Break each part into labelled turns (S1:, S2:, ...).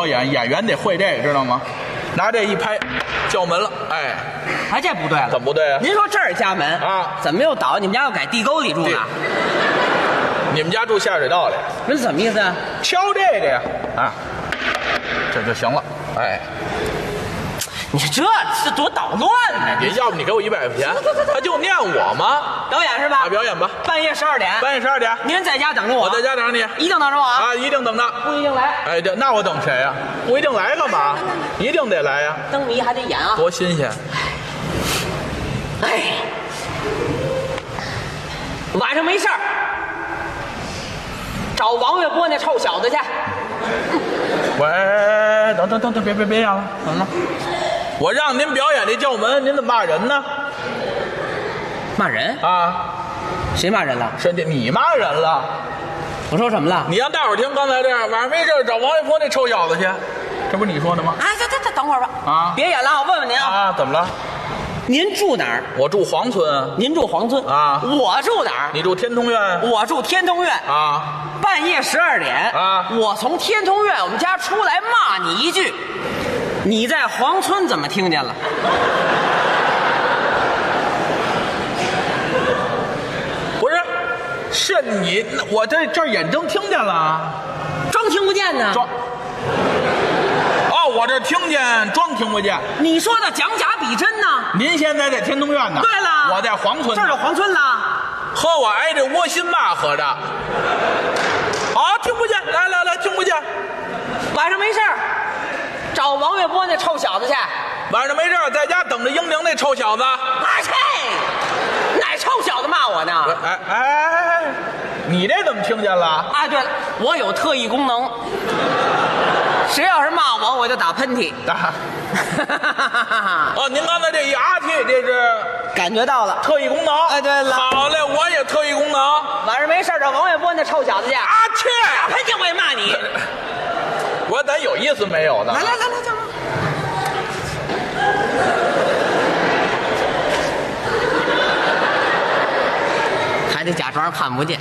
S1: 表演，演员得会这个，知道吗？拿这一拍，叫门了。哎，
S2: 这不对了。
S1: 怎么不对啊？
S2: 您说这儿家门
S1: 啊，
S2: 怎么又倒？你们家要改地沟里住呢？
S1: 你们家住下水道里？
S2: 这是什么意思啊？
S1: 敲这个呀，啊，这就行了。哎，
S2: 你这多捣乱呢！
S1: 你要不你给我100块钱，他就念我吗？
S2: 表演是吧？
S1: 啊，表演吧。
S2: 半夜12点。
S1: 半夜12点，
S2: 您在家等着我。
S1: 我在家等着你，
S2: 一定等着我啊！
S1: 啊，一定等着。
S2: 不一定来。
S1: 哎，那我等谁呀？不一定来干嘛？一定得来呀！
S2: 灯谜还得演啊！
S1: 多新鲜！
S2: 哎，晚上没事儿，找王月波那臭小子去。
S1: 喂，等，别演了，怎么了？我让您表演这叫门，您怎么骂人呢？
S2: 骂人
S1: 啊？
S2: 谁骂人了？
S1: 是你骂人了？
S2: 我说什么了？
S1: 你让大伙儿听刚才这样，晚上没事找王月波那臭小子去，这不是你说的吗？
S2: 哎，这等会儿吧。
S1: 啊，
S2: 别演了，我问问您啊。
S1: 啊，怎么了？
S2: 您住哪儿？
S1: 我住黄村。
S2: 您住黄村
S1: 啊？
S2: 我住哪儿？
S1: 你住天通苑。
S2: 我住天通苑
S1: 啊。
S2: 半夜12点
S1: 啊，
S2: 我从天通苑我们家出来骂你一句，你在黄村怎么听见了？
S1: 不是，是你，我这儿眼睁听见了，
S2: 装听不见呢？
S1: 装。哦，我这听见，装听不见。
S2: 你说的讲假比真呢？
S1: 您现在在天通苑呢？
S2: 对了，
S1: 我在黄村。
S2: 这儿有黄村了。
S1: 和我挨着窝心骂合着。好，听不见，来，听不见。
S2: 晚上没事儿找王月波那臭小子去。
S1: 晚上没事在家等着英玲那臭小子。
S2: 哎切，哪臭小子骂我呢？
S1: 哎，你这怎么听见了？
S2: 哎，对了，我有特异功能，谁要是骂我，我就打喷嚏。
S1: 哦，您刚才这一啊嚏，这是
S2: 感觉到了
S1: 特异功能。
S2: 哎，对了，
S1: 好嘞，我也特异功能。
S2: 晚上没事找王月波那臭小子去。
S1: 啊切，
S2: 打喷嚏我也骂你。
S1: 我咱有意思没有呢？
S2: 来，还得假装看不见。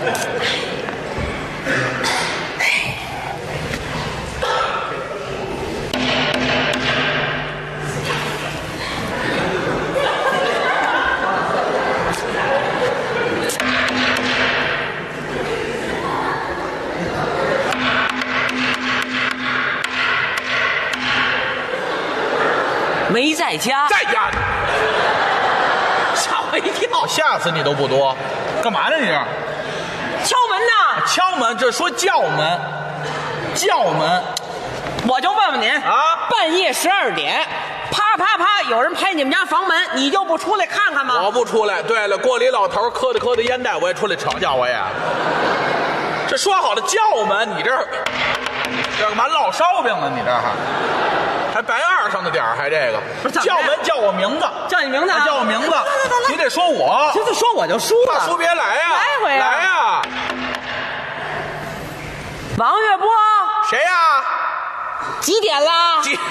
S2: 没在家，
S1: 在家呢，
S2: 吓我一跳，
S1: 吓死你都不多。干嘛呢你这？
S2: 敲门呢？
S1: 敲门，这说叫门，叫门。
S2: 我就问问您
S1: 啊，
S2: 半夜12点，啪啪啪，有人拍你们家房门，你就不出来看看吗？
S1: 我不出来。对了，过里老头磕的烟袋，我也出来瞧瞧，我也。这说好了叫门，你这干嘛烙烧饼呢？你这还白二上的点儿，还这个
S2: 不是
S1: 叫门叫我名字，
S2: 叫你名字啊，
S1: 叫我名字，你得说我，
S2: 这说我就输了，
S1: 大叔别来呀，
S2: 来回啊，
S1: 来呀，
S2: 王月波，
S1: 谁呀？
S2: 几点了？
S1: 几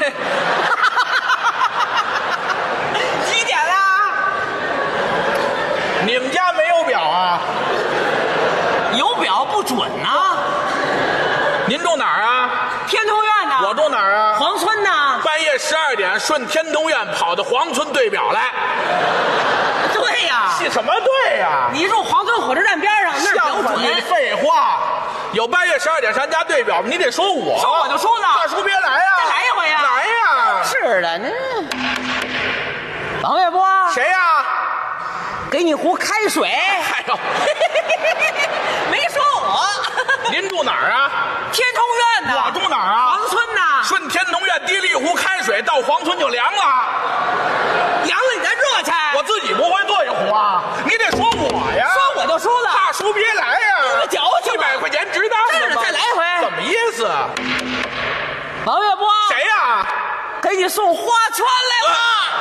S2: 点了？
S1: 你们家没有表啊？
S2: 有表不准呢。
S1: 您住哪儿啊？
S2: 天通苑呢？
S1: 我住哪儿啊？
S2: 黄村呢？
S1: 半夜12点顺天通苑跑到黄村对表来。
S2: 对呀，
S1: 戏什么对呀？
S2: 你住黄村火车站边上，那儿表准。
S1: 你废话，有半夜12点上家对表，你得说我。
S2: 说我就输了。
S1: 大叔别来呀！
S2: 再来一回呀！
S1: 来呀！
S2: 是的，那王月波，
S1: 谁呀？
S2: 给你壶开水。
S1: 哎呦，
S2: 没说我。
S1: 您住哪儿啊？
S2: 天通苑呢？
S1: 我住哪儿啊？
S2: 黄村呢？
S1: 顺天通苑滴了一壶开水，到黄村就凉了。
S2: 凉了你再热去。
S1: 我自己不会做一壶啊，你得说我呀。
S2: 说我就输了。
S1: 大叔别来呀！
S2: 这么矫情
S1: ，100块钱值当的吗？
S2: 再来回。
S1: 怎么意思？
S2: 王月波，
S1: 谁呀？
S2: 给你送花圈来了。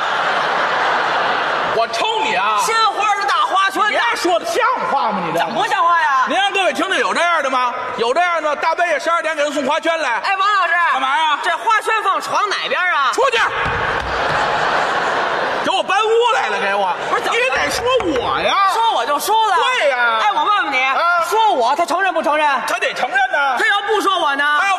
S1: 我抽你啊！
S2: 鲜花的大花圈。
S1: 别说的像话吗？你这
S2: 怎么不像话呀？
S1: 您让各位听听，有这样的吗？有这样的，大半夜12点给人送花圈来。
S2: 哎，王老师，
S1: 干嘛呀？
S2: 这花圈放床哪边啊？
S1: 出去！给我搬屋来了，给我！
S2: 不是，
S1: 你得说我呀！
S2: 说我就输了。
S1: 对呀！
S2: 哎，我问问你，
S1: 啊，
S2: 说我他承认不承认？
S1: 他得承认呢。
S2: 他要不说我呢？
S1: 他